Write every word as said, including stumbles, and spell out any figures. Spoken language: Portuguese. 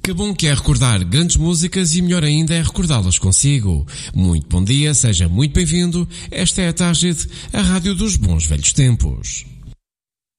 Que bom que é recordar grandes músicas e melhor ainda é recordá-las consigo. Muito bom dia, seja muito bem-vindo. Esta é a Tágide, a rádio dos bons velhos tempos.